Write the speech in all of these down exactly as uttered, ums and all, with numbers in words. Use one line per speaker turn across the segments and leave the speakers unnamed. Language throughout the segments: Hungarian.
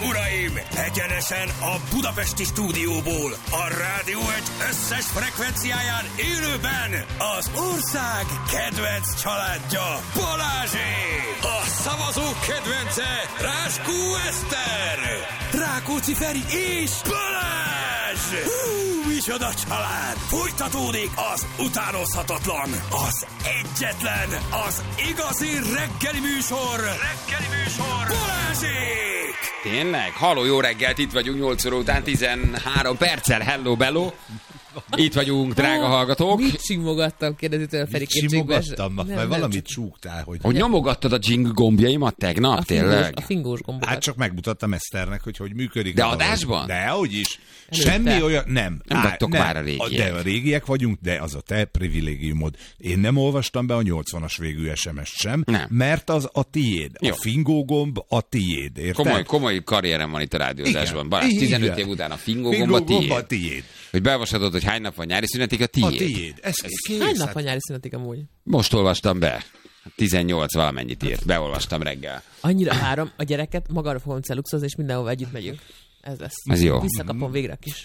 uraim! Egyenesen a budapesti stúdióból, a Rádió egy összes frekvenciáján élőben az ország kedvenc családja, Balázsék! A szavazók kedvence, Ráskó Eszter, Rákóczi Feri és Balázs! Hú, micsoda család! Folytatódik az utánozhatatlan, az egyetlen, az igazi reggeli műsor, reggeli műsor, Balázsék!
Tényleg? Halló, jó reggelt, itt vagyunk nyolc óra után tizenhárom perccel, hello, bello. Itt vagyunk, drága hallgatók.
Mit simogattam, kérdezi tőle Feri.
Mit simogattam? Mert nem, valamit csúgtál, hogy...
Hogy nyomogattad a jing gombjaimat tegnap,
a
tényleg?
Fingós, a fingós gombokat.
Hát csak megmutattam Eszternek, hogy hogy működik.
De adásban?
De, hogy is.
Előtte.
Semmi olyan... Nem.
Nem
Á,
vagytok
nem.
már a régiek.
De a régiek vagyunk, de az a te privilégiumod. Én nem olvastam be a nyolcvanas végű es em es-t sem,
nem.
Mert az a tiéd.
Jó.
A fingógomb a tiéd, érted?
Komoly, komoly karrierem van itt a rádiózásban. Balázs,
Igen.
tizenöt év után a fingógomb a
Fingógomb
tiéd.
a tiéd.
Hogy beolvashatod, hogy hány nap van nyári szünetig, a tiéd.
A tiéd. Ez, ez kész.
Hány nap van nyári szünetig amúgy?
Most olvastam be. tizennyolc valamennyit írt. Beolvastam reggel.
Annyira várom a gyereket, magára fogom celuxozni, és mindenhova együtt megyünk. Ez lesz.
Ez jó.
Visszakapom végre a kis.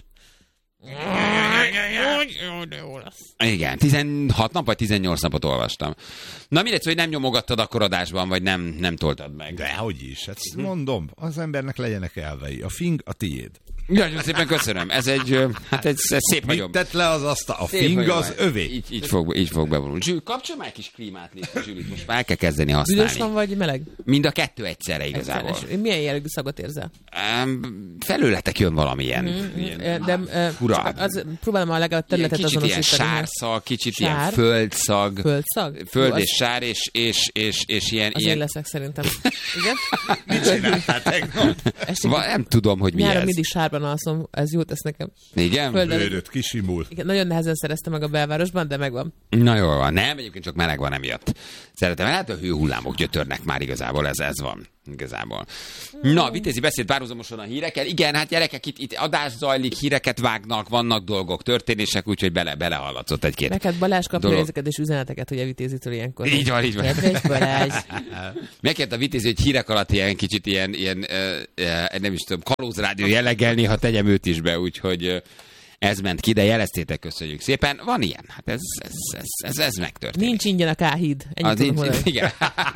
Igen, tizenhat nap vagy tizennyolc napot olvastam. Na mindegy, hogy nem nyomogattad akkor adásban, vagy nem, nem toltad meg.
Dehogy is. Hát mondom, az embernek legyenek elvei. A fing a tiéd.
Nagyon szépen köszönöm. Ez egy, hát egy ez szép
Mit
nagyon.
tett le az asztal? A
Szép
fing
nagyon.
az övé.
Így, így, fog, így fog bevonulni. Zsül, kapcsolj már egy kis klímát, légy, Zsülit, most már el kell kezdeni használni.
Büdös van, vagy meleg?
Mind a kettő egyszerre igazából.
Egyszeres. Milyen jellegű szagot érzel?
Um, felőletek jön valamilyen.
Mm,
ilyen,
de uh,
fura.
Az, próbálom a legalább
Ilyen
területet
kicsit ilyen
azonosítani.
sárszag, kicsit
Sár?
ilyen földszag.
Földszag?
Föld
Jó,
és sár, és, és, és, és ilyen...
Az
ilyen...
én leszek szerintem. Igen?
Mit csináltál tegnap?
Va, nem tudom, hogy mi
Nyáron
ez.
mindig sárban alszom, ez jót tesz nekem.
Igen?
Földön-
Bőröd kisimul.
Igen, nagyon nehezen szereztem meg a belvárosban, de megvan.
Na jól van, nem, egyébként csak meleg van emiatt. Szeretem, hát a hőhullámok gyötörnek már igazából, ez, ez van. Igazából. Na, Vitézi beszélt párhuzamosan a hírekkel. Igen, hát gyerekek, itt, itt adás zajlik, híreket vágnak, vannak dolgok, történések, úgyhogy bele, belehallatszott egy-két.
Neked Balázs kapja
dolog.
ezeket és üzeneteket, ugye Vitézitől ilyenkor.
Így van, így van.
Kedves Balázs.
Megkért a Vitézi, hogy hírek alatt ilyen kicsit ilyen, ilyen ö, ö, nem is tudom, kalózrádió jellegelni, ha tegyem őt is be, úgyhogy ö, ez ment ki, de jeleztétek, köszönjük szépen. Van ilyen, hát ez, ez, ez, ez, ez megtörténik.
Nincs ingyen a K-híd. Ennyit
Az
tudom
így,
mondani.
igen.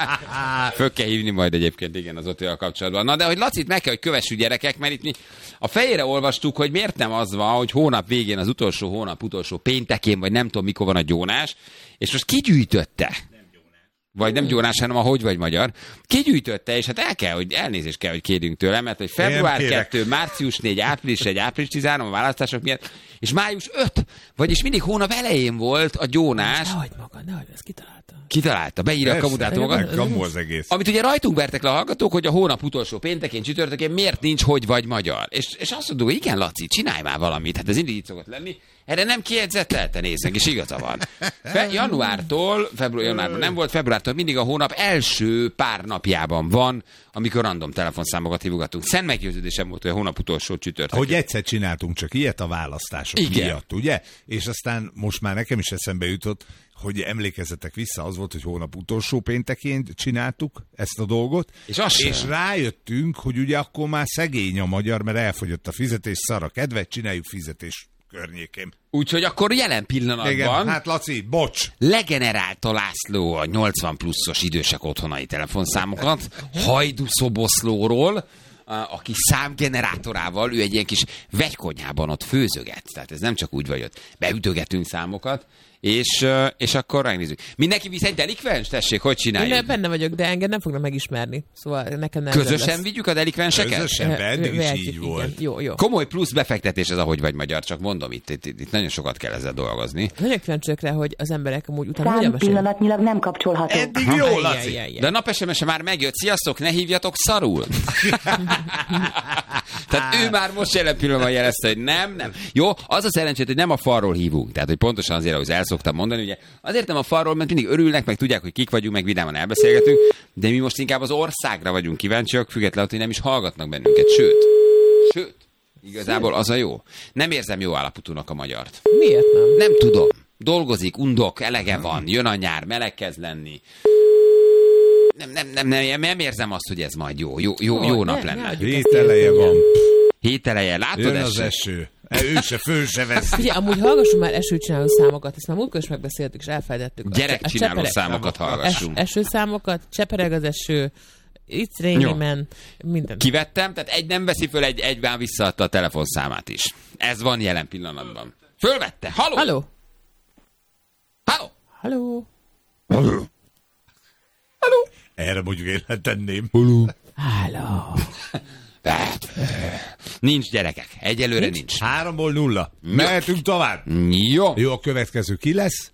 Föl kell hívni majd egyébként, igen, az Otival kapcsolatban. Na, de hogy Lacit meg kell, hogy kövessük gyerekek, mert itt mi a fejére olvastuk, hogy miért nem az van, hogy hónap végén, az utolsó hónap, utolsó péntekén, vagy nem tudom mikor van a gyónás, és most kigyűjtötte. Vagy nem gyónás, hanem a hogy vagy magyar. Kigyűjtötte, és hát el kell, hogy elnézést kell, hogy kérjünk tőle, mert hogy február kettő, március négy, április egy, április tizenhárom a választások miatt, és május öt, vagyis mindig hónap elején volt a gyónás.
Ne hagyd magad, ne hagyd, ezt kitalálta.
Kitalálta, beírja a kamudátumokat.
Kamu az egész.
Amit ugye rajtunk vertek le a hallgatók, hogy a hónap utolsó péntekén, csütörtökén miért nincs hogy vagy magyar. És, és azt mondjuk, hogy igen, Laci, csinálj már valamit, hát ez mindig így szokott lenni. Erre nem kiedzettelte, néznek, és igaza van. Fe, januártól, február, januárban nem volt, februártól mindig a hónap első pár napjában van, amikor random telefonszámokat hívogatunk. Szent meggyőződésem volt, hogy a hónap utolsó csütörtökén.
Hogy egyszer csináltunk csak ilyet a választások
Igen.
miatt, ugye? És aztán most már nekem is eszembe jutott, hogy emlékezzetek vissza, az volt, hogy hónap utolsó péntekén csináltuk ezt a dolgot,
És az sem.
és rájöttünk, hogy ugye akkor már szegény a magyar, mert elfogyott a fizetés, szar a kedvet, csináljuk fizetés környékén.
Úgyhogy akkor jelen pillanatban
Igen, hát Laci, bocs!
legenerálta László a nyolcvan pluszos idősek otthonai telefonszámokat, Hajdu Szoboszlóról, aki számgenerátorával, ő egy ilyen kis vegykonyhában ott főzöget. Tehát ez nem csak úgy vagy ott. Beütögetünk számokat, és, és akkor megnézzük. Mindenki visz egy delikvens? Tessék, hogy csináljuk?
Én benne vagyok, de engem nem fognak megismerni. Szóval nekem nem
Közösen
lesz.
vigyük a delikvenseket?
Közösen, de eddig is
Vehetjük,
így
igen.
volt.
Jó, jó.
Komoly plusz befektetés ez a hogy vagy magyar, csak mondom, itt, itt, itt nagyon sokat kell ezzel dolgozni.
Nagyon kíváncsiak rá, hogy az emberek amúgy utána hogyan
Szám
mesélnek.
pillanatnyilag nem kapcsolható.
Eddig jó,
Ajj,
Laci!
ajj, ajj, ajj.
De a nap es em es-e már megjött, sziasztok, ne hívjatok szarul. Tehát ő már most jelen pillanatban jelezte, hogy nem, nem. Jó, az a szerencsét, hogy nem a falról hívunk. Tehát, hogy pontosan azért, ahogy el szoktam mondani, ugye, azért nem a falról, mert mindig örülnek, meg tudják, hogy kik vagyunk, meg vidáman elbeszélgetünk, de mi most inkább az országra vagyunk kíváncsiak, függetlenül, hogy nem is hallgatnak bennünket. Sőt, sőt, igazából az a jó. Nem érzem jó állapotúnak a magyart.
Miért nem?
Nem tudom. Dolgozik, undok, elege van, jön a nyár, meleg kezd lenni. Nem, nem, nem, nem, nem érzem azt, hogy ez majd jó, jó, jó, jó nap lenne.
Hét eleje van.
Hét eleje, látod
Jön
eső?
az eső. Ő se, föl se vesz.
Figyelj, amúgy hallgassunk már esőcsináló számokat, ezt már múltkor is megbeszéltük, és elfelejtettük.
Gyerekcsináló számokat hallgassunk.
Es, esőszámokat, csepereg az eső, it's raining man, minden.
Kivettem, tehát egy nem veszi föl, egy egyben visszaadta a telefonszámát is. Ez van jelen pillanatban. Fölvette. Halló?
Halló?
Halló?
Halló?
Halló.
Halló?
Erre mondjuk én letenném.
Halló?
Nincs gyerekek. Egyelőre nincs. nincs.
Háromból nulla. Mehetünk tovább.
Jó.
Jó, a következő ki lesz?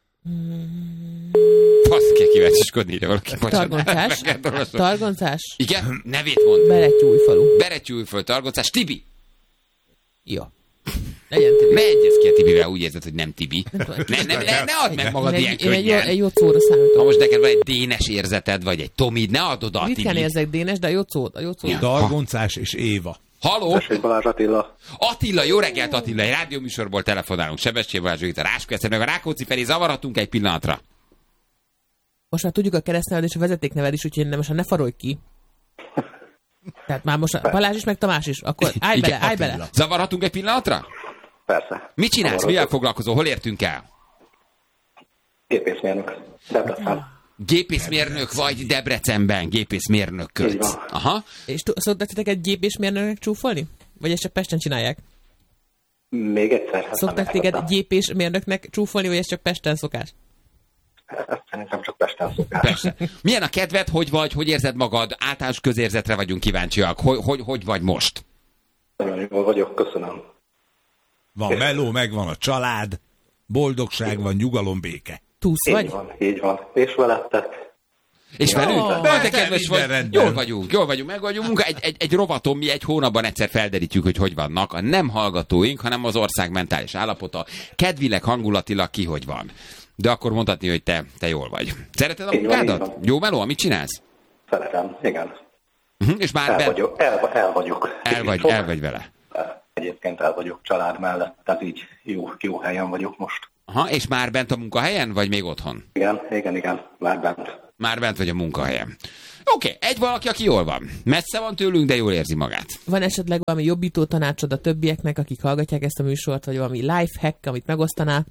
Fasz kell kíváncsiskodni, ide valaki.
Targoncás. Targoncás.
Igen? Nevét mond.
Berettyújfalu.
Berettyújfalu, Targoncás. Tibi.
Jó. Legyen Tibi.
Ne egyez ki a Tibivel, úgy érzed, hogy nem Tibi. Ne, ne, ne, ne add meg magad
Én
ilyen
egy, én egy, jó,
könnyen.
egy jó szóra számítom.
Ha most neked van egy dénes érzeted, vagy egy Tomid, ne add oda a
Ritkán
Tibit.
érzek dénes, de a jó szó. A jó szó.
Ja.
Targoncás és Éva.
Halló?
Tessék, Balázs Attila.
Attila, jó reggelt Attila, egy rádióműsorból telefonálunk. Sebestyén Balázs, itt a Ráskó Eszter, meg a Rákóczi Feri, zavarhatunk egy pillanatra.
Most már tudjuk a keresztneved és a vezetékneved is, úgyhogy nem, most már ne farolj ki. Tehát már most a Balázs is, meg Tamás is. Akkor állj
Igen,
bele, állj
Attila.
bele.
Zavarhatunk egy pillanatra?
Persze.
Mit csinálsz? Mivel foglalkozol? Hol értünk el?
Gépészmérnök. Debrecen.
Gépészmérnök vagy Debrecenben,
Így
gépészmérnököt.
van.
Aha.
És t- szoktak titeket gépésmérnöknek csúfolni? Vagy ezt csak Pesten csinálják?
Még egyszer. Hát
Szoktak
nem
téged
értettem.
gépésmérnöknek csúfolni, vagy ez csak Pesten szokás?
Ezt szerintem csak Pesten szokás.
Persze. Milyen a kedved, hogy vagy, hogy érzed magad? Általános közérzetre vagyunk kíváncsiak. Hogy, hogy, hogy vagy most?
Nagyon jól vagyok, köszönöm.
Van meló, megvan a család. Boldogság van, nyugalom, béke.
Túsz
Így
vagy?
van, így van. És veletek?
És
Ja,
velünk?
de-
Van, te
de
kedves
minden
vagy.
rendben.
Jól vagyunk, jól vagyunk, meg vagyunk. Munka. Egy, egy, egy rovaton mi egy hónapban egyszer felderítjük, hogy hogy vannak. A nem hallgatóink, hanem az ország mentális állapota. Kedvileg, hangulatilag ki, hogy van. De akkor mondhatni, hogy te, te jól vagy. Szereted a
Így van, így
munkádat?
van.
Jó meló, mit csinálsz?
Szeretem, igen.
Uh-huh. És már
El
ben...
vagyok, el, el vagyok.
el, vagy,
Kicsit
el
sok.
vagy vele.
Egyébként el vagyok család mellett, tehát így jó, jó helyen vagyok most.
Aha, és már bent a munkahelyen, vagy még otthon?
Igen, igen, igen, már bent.
Már bent vagy a munkahelyen. Oké, okay, egy valaki, aki jól van. Messze van tőlünk, de jól érzi magát.
Van esetleg valami jobbító tanácsod a többieknek, akik hallgatják ezt a műsort, vagy valami life hack, amit megosztanál?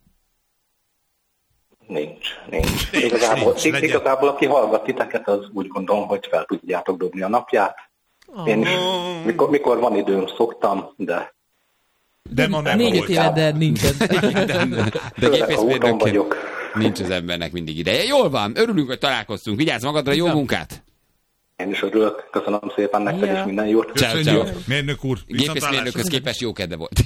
Nincs, nincs. Igazából,
nincs, legyen.
igazából aki hallgat titeket, az úgy gondolom, hogy fel tudjátok dobni a napját. Én is, mikor, mikor van időm, szoktam, de
De ma nem
Négy-öt
volt.
éve, de nincsen.
De
főleg ha úton
gépészmérnökként
vagyok.
nincs az embernek mindig ideje. Jól van, örülünk, hogy találkoztunk. Vigyázz magadra, jó munkát!
Én is örülök, köszönöm szépen nektek,
Ja.
és minden jót.
Ciao,
Köszönjük.
ciao.
Mérnök úr,
Gépészmérnökhöz képest jó kedve volt.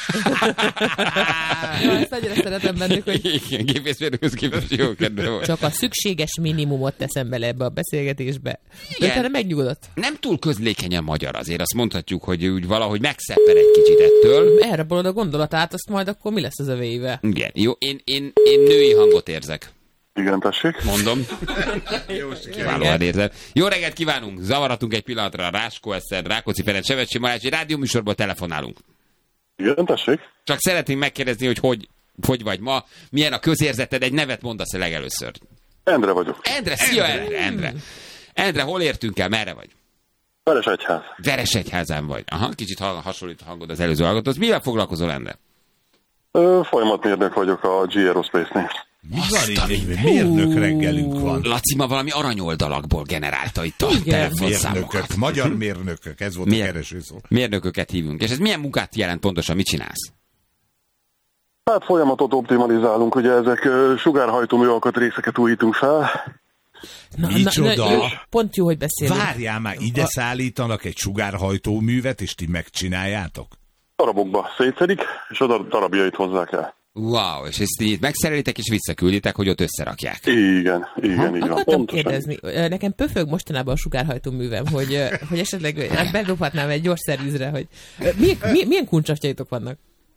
Ezt annyira szeretem bennük, hogy
Igen, gépészmérnökhöz képest jó kedve volt.
csak a szükséges minimumot teszem bele ebbe a beszélgetésbe. De
Igen.
utána megnyugodott.
Nem túl közlékenyen magyar azért, azt mondhatjuk, hogy úgy valahogy megszepper egy kicsit ettől.
Erre bolond a gondolatát, azt majd akkor mi lesz az övéivel?
Igen, jó, én, én, én női hangot érzek.
Igen, tessék.
Mondom. Kiválóan érzem. Jó reggelt kívánunk! Zavaratunk egy pillanatra. Ráskó Eszter, Rákóczi Ferenc, Sebestyén Balázs, egy rádióműsorból telefonálunk.
Igen, tessék.
Csak szeretnénk megkérdezni, hogy hogy, hogy vagy ma, milyen a közérzeted, egy nevet mondasz legelőször.
Endre vagyok.
Endre, szia Endre, Endre. Endre, hol értünk el, merre vagy?
Veresegyház.
Veresegyházán vagy. Aha, kicsit ha- hasonlít a hangod az előző hallgatóhoz. Mivel foglalkozol, Endre?
Ö, folyamatmérnök vagyok a G Aerospace-nél.
Mi van itt? Mérnök reggelünk van.
Laci ma valami aranyoldalakból generálta itt a
Igen.
telefonszámokat.
Mérnökök, magyar mérnökök, ez volt a
Milyen-
kereső szó.
Mérnököket hívunk. És ez milyen munkát jelent pontosan? Mit csinálsz?
Hát folyamatot optimalizálunk, ugye ezek ö, sugárhajtómű alkatrészeket újítunk fel.
Na,
Micsoda?
jó, pont jó, hogy beszélünk.
Várjál már, ide szállítanak egy sugárhajtóművet, és ti megcsináljátok?
Darabokba szétszedik, és a dar- darabjait hozzák el.
Wow, és ezt így megszerelitek és visszakülditek, hogy ott összerakják.
Igen, igen, így van.
Akartam
Pontosan.
kérdezni, ö, nekem pöfög mostanában a sugárhajtó művem, hogy, ö, hogy esetleg ö, hát bedobhatnám egy gyors szervizre, hogy ö, milyen, milyen, milyen kuncsatjaitok vannak?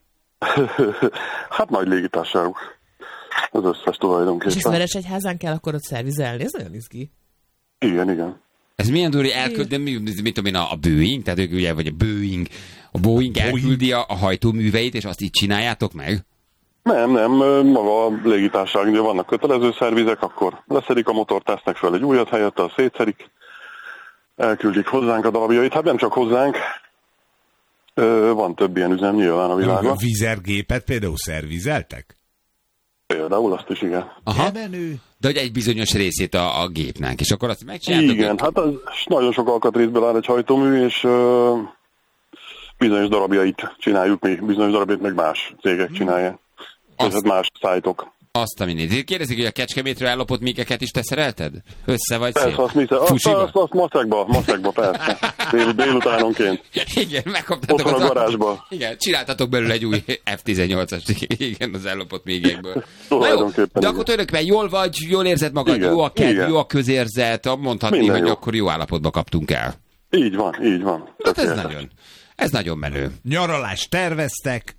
Hát nagy légitársaságuk. Az összes
És ezt
tulajdonképpen.
Veresegyházán kell akkor ott szervizelni? Ez nagyon izgi.
Igen, igen.
Ez milyen durva elküld, de mi, mit tudom én, a, a Boeing, tehát ők ugye, vagy a Boeing, a Boeing elküldi a, a hajtóműveit, és azt így csináljátok meg?
Nem, nem, maga a légitársaság, ugye vannak kötelező szervizek, akkor leszedik a motort, tesznek fel egy újat helyette, a szétszedik, elküldik hozzánk a darabjait, hát nem csak hozzánk, van több ilyen üzem nyilván a világon.
A vízergépet például szervizeltek?
Például azt is, igen.
Aha. De hogy egy bizonyos részét a, a gépnek, és akkor azt megcsináltuk?
Igen, hát az nagyon sok alkatrészből áll egy hajtómű, és uh, bizonyos darabjait csináljuk mi, bizonyos darabjait meg más cégek csinálják. Azt, más szájtok.
Azt a minit. Kérdezik, hogy a Kecskemétről ellopott mégeket is te szerelted? Össze vagy
persze,
szép?
Azt, mi, azt, azt, azt maszekba, maszekba, persze. Dél, délutánonként.
Igen, megkaptátok.
Ott van a garázsba.
Igen, csináltatok belőle egy új ef tizennyolcas, igen, az ellopott mégekből.
Tulajdonképpen.
De akkor tulajdonképpen jól vagy, jól érzed magad, igen, jó a kedv, igen. Jó a közérzet, mondhatni, minden hogy jó. Akkor jó állapotba kaptunk el.
Így van, így van.
Hát ez nagyon, ez nagyon menő.
Nyaralást terveztek?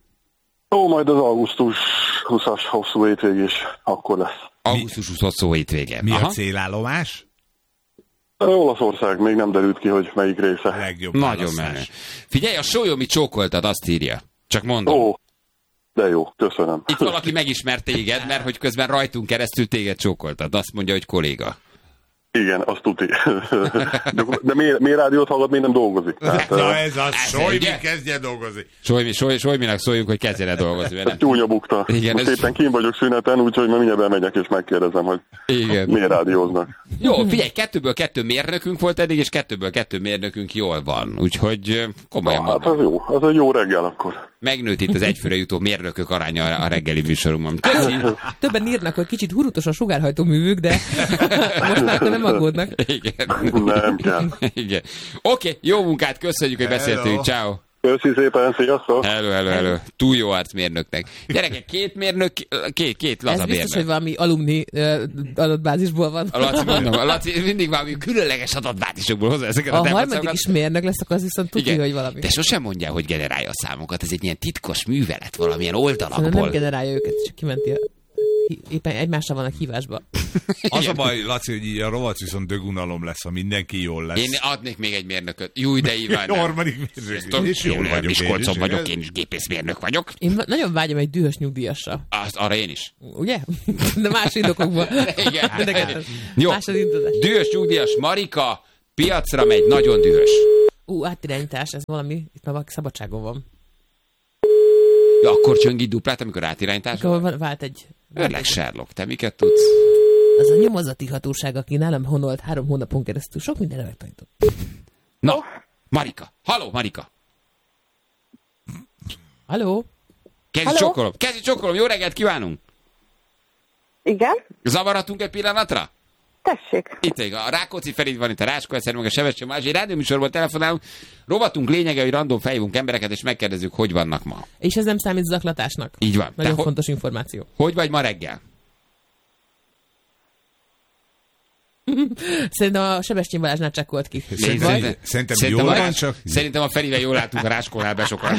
Ó, majd az augusztus huszas hosszú hétvég is akkor lesz.
augusztus huszas hosszú hétvége.
Mi
Aha.
a célállomás?
Olaszország, még nem derült ki, hogy melyik része.
A legjobb
nagyon
választás.
menő. Figyelj, a Sólyomi csókoltad, azt írja. Csak mondom.
Ó, de jó, köszönöm.
Itt valaki megismert téged, mert hogy közben rajtunk keresztül téged csókoltad. Azt mondja, hogy kolléga.
Igen, azt tuti. De, de miért, miért rádiót hallgat, még nem dolgozik? Tehát,
Na ez az,
ez
Sojmi
ugye?
kezdje dolgozni.
Sojmi, Soj, Sojminak szóljunk, hogy kezdjen el dolgozni.
ez csúnya bukta.
Igen,
Most
ez...
éppen kín vagyok szüneten, úgyhogy ma mindjárt bemegyek és megkérdezem, hogy
igen.
miért rádióznak.
Jó, figyelj, kettőből kettő mérnökünk volt eddig, és kettőből kettő mérnökünk jól van. Úgyhogy komolyan
Na, hát az jó, az egy jó reggel akkor.
Megnőtt itt az egyfőre jutó mérnökök aránya a reggeli műsorunkban. Köszi!
Többen írnak, hogy kicsit hurutos a sugárhajtóművük, de most már nem aggódnak.
Igen.
Nem kell.
Igen. Oké, okay, jó munkát, köszönjük, hogy beszéltünk. Ciao.
Köszi szépen, sziasztok!
Hello, hello, hello. Túl jó arcmérnöknek. Gyerekek, két mérnök, két, két laza
Ez biztos,
mérnök.
hogy valami alumni uh, adatbázisból van.
A Laci, mondom, a Laci mindig valami különleges adatbázisokból hozzá ezeket a
A harmadik
demonszámokat.
is mérnök lesz, akkor az viszont tudja, hogy valami.
De sosem mondja, hogy generálja a számokat. Ez egy ilyen titkos művelet valamilyen
Szerintem
oldalakból.
nem generálja őket, csak kimenti a... Éppen egymásra vannak hívásba.
Az a baj, Laci, hogy így a rovat viszont dögunalom lesz, ha mindenki jól lesz.
Én adnék még egy mérnököt. Júj, de Iván.
A harmadik mérnök. És jól vagyok
Miskolcon
én is.
vagyok, én is gépészmérnök vagyok.
Én va- nagyon vágyom egy dühös nyugdíjasra.
Azt, arra én is.
Ugye? De más indokokban.
Igen.
Mindenketten.
Jó.
Más az indulás.
Dühös nyugdíjas Marika piacra megy, nagyon dühös.
Ú, átirányítás, ez valami, itt már valaki szabadságon van.
Ja, akkor csöngi duplát, amikor átirányítás
Akkor
van.
van- vált egy...
Örleg Sherlock, te miket tudsz?
Az a nyomozati hatóság, aki nálam honolt három hónapon keresztül, sok mindenre megtanított.
Na, Marika. Haló, Marika.
Halló?
Kezdj
Halló?
csokolom. Kezdj csokolom. Jó reggelt kívánunk.
Igen?
Zavarhatunk egy pillanatra?
Tessék.
Itt még a Rákóczi Ferid van, itt a Ráskó Eszter, meg a Sevestő Más. Egy rádióműsorból telefonálunk. Rovatunk lényege, hogy random fejvunk embereket, és megkérdezzük, hogy vannak ma.
És ez nem számít zaklatásnak.
Így van.
Nagyon
Te
fontos információ.
Hogy vagy ma reggel?
Szerintem a Sebestyén Balázsnál csekkolt ki.
Szerintem,
Vagy?
szerintem,
Szerintem,
jól
a,
van, csak
szerintem a Ferivel jól látunk a Ráskónál besokan.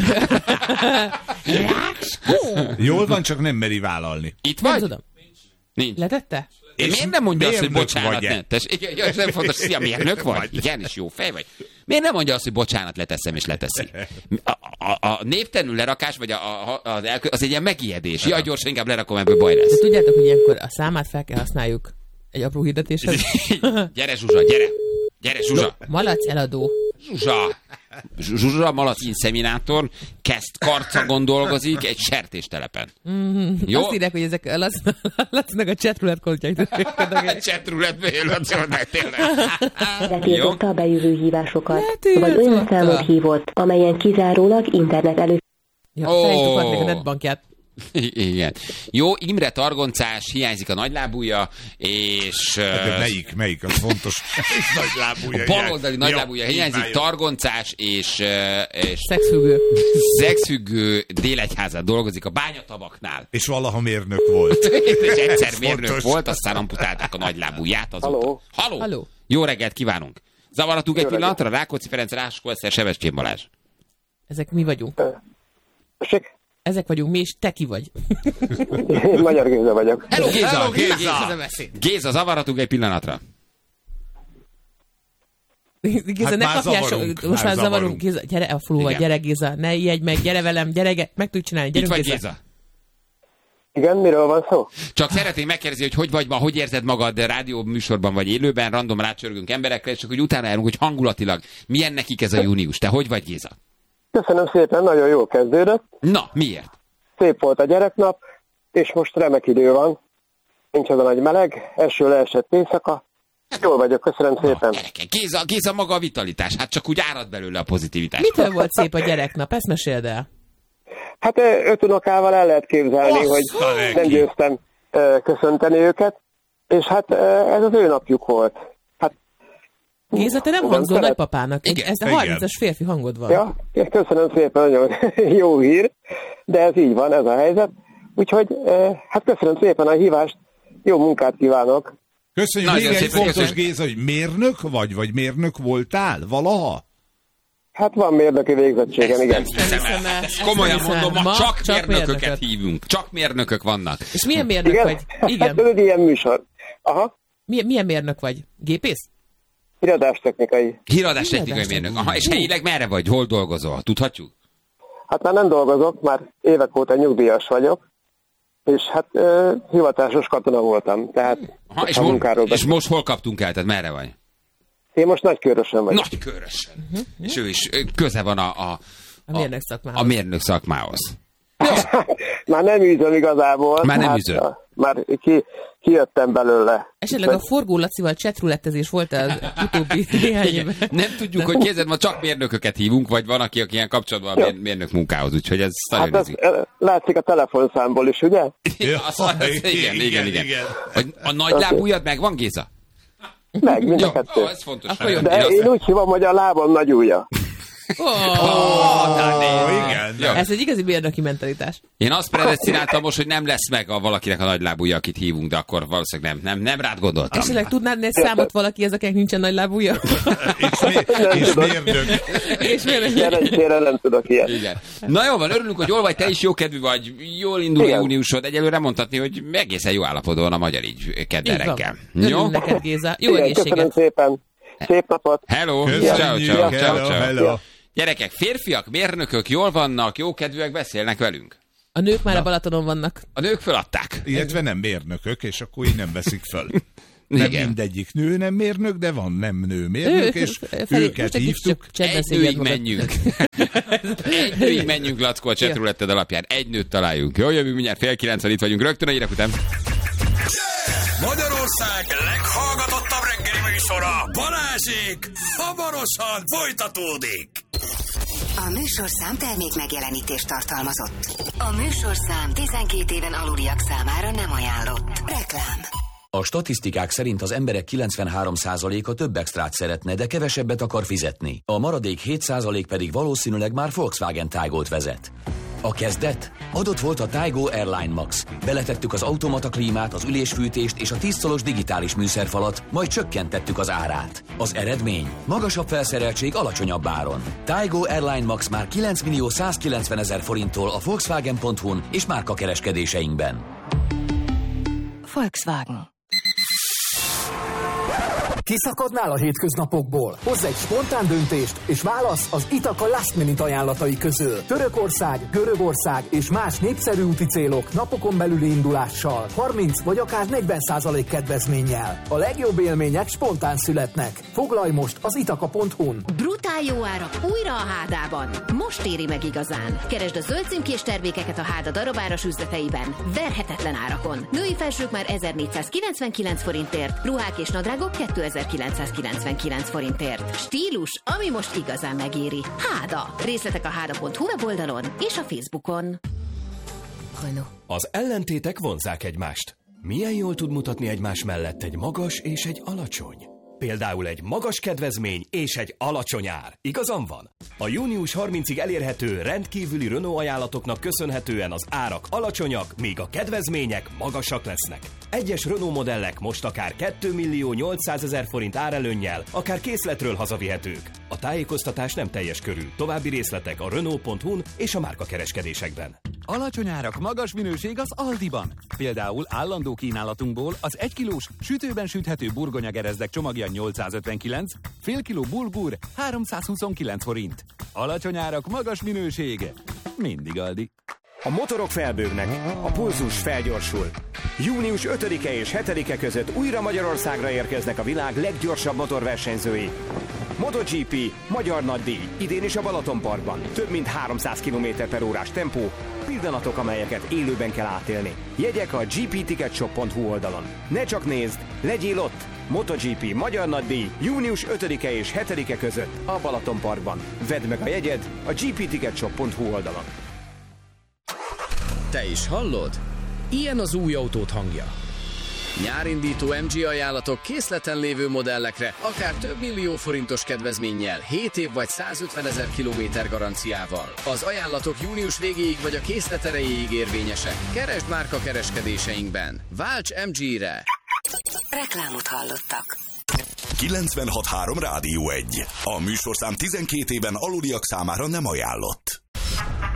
jól van, csak nem meri vállalni.
Itt
Nem
vagy?
tudom.
Nincs.
Letette?
És
És
miért nem mondja azt, hogy
mérnök
bocsánat,
vagy-e?
ne? Tess, igen, igen, ez nem fontos, szia, mérnök vagy? Igen, és jó fej vagy. Miért nem mondja azt, hogy bocsánat, leteszem, és leteszi? A, a, a névtelenül lerakás, vagy a, a, az, elkö, az egy ilyen megijedés. Jaj, gyorsan inkább lerakom, ebből baj
De
lesz.
tudjátok, hogy ilyenkor a számát fel kell használjuk egy apró hirdetéshez?
Gyere, Zsuzsa, gyere! Gyere, Zsuzsa!
Malac eladó.
Zsuzsa! Zsuzsa Malac inszeminátor, kezd karcagon dolgozik egy sertéstelepen.
Mm-hmm.
Jó?
Azt írják, hogy ezek a Laci- Lacinak a chatroulette koltjait.
Csetrületbe él, Laci, tényleg.
Letiltotta a bejövő hívásokat,
Letiltotta.
vagy olyan számot hívott, amelyen kizárólag internet elő...
Ja,
Ó.
felejtük adni a netbankját.
Igen. Jó, Imre Targoncás, hiányzik a nagylábúja, és...
Hát, de
uh,
melyik, melyik, az fontos. Nagylábúja.
a baloldali nagylábúja hiányzik, Targoncás, és, uh, és
Szexfüggő.
szexfüggő Délegyházán dolgozik a bányatabaknál.
És valaha mérnök volt.
És egyszer
Ez
mérnök
fontos.
volt, aztán amputálták a nagylábúját. Azóta.
Halló?
Halló?
Halló.
Jó reggelt kívánunk. Zavarhatunk egy
Jó
pillanatra? Rákóczi Ferenc, Ráskó Eszter, Sebestyén Balázs.
Ezek mi vagyunk.
Tessék?
Ezek vagyunk mi, és te ki vagy.
Én Magyar Géza vagyok.
Hello, Géza!
Hello, Géza!
Géza! Géza, zavarhatunk egy pillanatra?
Géza,
Hát
ne
már
kapjál
zavarunk,
so, most
már
már zavarunk.
zavarunk.
Géza, gyere a faluba,
Igen.
gyere Géza, ne ijedj meg, gyere velem, gyere, ge- meg tudj csinálni,
Itt
gyerünk
vagy,
Géza.
Géza?
Igen, miről van szó?
Csak szeretném megkérdezni, hogy hogy vagy ma, hogy érzed magad rádió műsorban vagy élőben, random rácsörgünk emberekre, és csak hogy utána járunk, hogy hangulatilag milyen nekik ez a június. Te hogy vagy, Géza?
Köszönöm szépen, nagyon jól kezdődött.
Na, miért?
Szép volt a gyereknap, és most remek idő van. Nincs az a nagy meleg, eső leesett éjszaka. Jól vagyok, köszönöm szépen.
Gyerekek, Géza, Géza maga a vitalitás, hát csak úgy árad belőle a pozitivitás.
Mitől volt szép a gyereknap? Ezt meséld el.
Hát öt unokával el lehet képzelni,
Osz,
hogy
neki.
nem győztem uh, köszönteni őket, és hát uh, ez az ő napjuk volt. Hát,
Géza, te nem
igen,
hangzol
szeret...
nagypapának.
Igen,
Ez a harmincas férfi hangod van.
Ja, köszönöm szépen, nagyon jó hír, de ez így van, ez a helyzet. Úgyhogy uh, hát köszönöm szépen a hívást, jó munkát kívánok.
Köszönjük,
Nagyon
még egy
szépen
fontos,
köszönjük.
Géza, hogy mérnök vagy, vagy mérnök voltál valaha?
Hát van mérnöki végzettségem, igen.
hiszem el,
Ezt
ezt
komolyan
nem hiszem
mondom,
el.
ma
Ma
csak,
csak
mérnököket
mérnököt.
hívunk. Csak mérnökök vannak.
És milyen mérnök
Igen?
vagy? Igen.
Hát ez egy ilyen műsor. Aha,
Milyen, milyen mérnök vagy? Gépész?
híradástechnikai.
Híradás technikai mérnök. Aha, és helyileg merre vagy? Hol dolgozol? Tudhatjuk?
Hát már nem dolgozok, már évek óta nyugdíjas vagyok, és hát uh, hivatásos katona voltam, tehát
Aha, és,
a
mo-
munkáról
és
beszélünk.
most hol kaptunk el? Tehát merre vagy?
Én most Nagykőrösen vagyok.
Nagykörösen. Uh-huh. És ő is ő köze van a, a,
A mérnök szakmához.
a mérnök szakmához.
Már nem űzöm igazából.
Már nem
hát,
űzöm.
a- Már ki, kijöttem belőle.
Esetleg a Forgó Lacival chatroulettezés volt az utóbbi néhány
Igen.
évben.
Nem tudjuk, hogy kézed, ma csak mérnököket hívunk, vagy van, aki, aki ilyen kapcsolatban a mér- mérnök munkához, úgyhogy ez nagyon
Hát ez
izgi.
eh, látszik a telefonszámból is, ugye?
Ja, az, az, igen, igen, igen, igen. igen. Hogy a nagy lábújad megvan, Géza?
Meg, mind
Jó,
a kettő.
ó, ez fontos.
Akkor jó.
Én
De
azt-
én úgy hívom, hogy a lábam nagy ujja.
Oh,
Na, nézd.
igen.
Jó.
ez egy igazi mérnöki mentalitás.
Én azt predestináltam most, hogy nem lesz meg a valakinek a nagy lábúja, akit hívunk, de akkor valószínűleg nem, nem, nem rád gondoltam.
Esetleg tudnád egy számot valaki, ez akinek nincsen nagy lábúja?
És, mi, és mérnök.
És mérnök.
Szerencsére nem tudok ilyet.
Igen. Na jó van, örülünk, hogy jól vagy, te is jókedvű vagy, jól indul a
Igen.
júniusod, egyelőre mondhatni, hogy egészen jó állapodon a magyar így kedden
Így van.
reggel.
Örülünk
Jó?
neked, Géza. Jó
Igen, köszönöm
egészséget.
szépen. Szép napot.
Hello!
Köszönjük.
Ciao, ciao, ciao,
Hello,
ciao.
hello.
Gyerekek, férfiak, mérnökök jól vannak, jókedvűek, beszélnek velünk.
A nők már a Balatonon vannak.
A nők föladták.
Illetve nem mérnökök, és akkor így nem veszik föl. Nem
Igen.
mindegyik nő nem mérnök, de van nem nő mérnök,
Ő-
és
Felé-
őket
most egy kicsit
hívtuk.
csak csendben
Egy
szégyed
nőig
magad.
menjünk. Egy nőig menjünk, Lackó, a chatrouletted alapján. Egy nőt találjunk. Jó, jövünk mindjárt fél kilencven, itt vagyunk rögtön a hírek után.
Magyarország leghallgatottabb reggeli műsora, Balázsék, hamarosan folytatódik.
A műsorszám termék megjelenítést tartalmazott. A műsorszám tizenkét éven aluliak számára nem ajánlott. Reklám.
A statisztikák szerint az emberek kilencvenhárom százaléka több extrát szeretne, de kevesebbet akar fizetni. A maradék hét százalék pedig valószínűleg már Volkswagen Taygot vezet. A kezdet? Adott volt a Taygo Airline Max. Beletettük az automata klímát, az ülésfűtést és a tíz szolos digitális műszerfalat, majd csökkentettük az árát. Az eredmény? Magasabb felszereltség alacsonyabb áron. Taygo Airline Max már kilenc millió százkilencven ezer forinttól a Volkswagen pont hu-n és márka kereskedéseinkben.
Volkswagen.
Kiszakadnál a hétköznapokból? Hozz egy spontán döntést, és válasz az Itaka Last Minute ajánlatai közül. Törökország, Görögország és más népszerű úti célok napokon belüli indulással, harminc vagy akár negyven százalék kedvezménnyel. A legjobb élmények spontán születnek. Foglalj most az itaka pont hu-n.
Brutál jó árak újra a Hádában. Most éri meg igazán. Keresd a zöld címkés termékeket a Háda darabáras üzleteiben. Verhetetlen árakon. Női felsők már ezernégyszázkilencvenkilenc forintért, ruhák és nadrágok kétezer-kilencszázkilencvenkilenc forintért. Stílus, ami most igazán megéri. Háda. Részletek a háda pont hu weboldalon és a Facebookon.
Renault.
Az ellentétek vonzzák egymást. Milyen jól tud mutatni egymás mellett egy magas és egy alacsony? Például egy magas kedvezmény és egy alacsony ár. Igazam van? A június harmincadikáig elérhető rendkívüli Renault ajánlatoknak köszönhetően az árak alacsonyak, míg a kedvezmények magasak lesznek. Egyes Renault modellek most akár két millió nyolcszázezer forint árelőnnyel, akár készletről hazavihetők. A tájékoztatás nem teljes körű. További részletek a Renault pont hu-n és a márkakereskedésekben.
Alacsony árak, magas minőség az Aldiban. Például állandó kínálatunkból az egy kilós sütőben süthető burgonyagerezdek csomagja nyolcszázötvenkilenc, fél kiló bulgur háromszázhuszonkilenc forint. Alacsony árak, magas minőség. Mindig Aldi.
A motorok felbőgnek, a pulzus felgyorsul. június ötödike és hetedike között újra Magyarországra érkeznek a világ leggyorsabb motorversenyzői. MotoGP, Magyar Nagydíj, idén is a Balatonparkban. Több mint háromszáz kilométer per órás tempó, pillanatok, amelyeket élőben kell átélni. Jegyek a gé pé ticket shop pont hu oldalon. Ne csak nézd, legyél ott! MotoGP, Magyar Nagydíj, június ötödike és hetedike között a Balatonparkban. Vedd meg a jegyed a gé pé ticket shop pont hu oldalon.
Te is hallod? Ilyen az új autód hangja. Nyárindító em gé ajánlatok készleten lévő modellekre, akár több millió forintos kedvezménnyel, hét év vagy százötvenezer kilométer garanciával. Az ajánlatok június végéig vagy a készlet erejéig érvényesek. Keresd márka kereskedéseinkben. Válts em gére!
Reklámot hallottak.
kilencvenhat három Rádió egy. A műsorszám tizenkét éven aluliak számára nem ajánlott.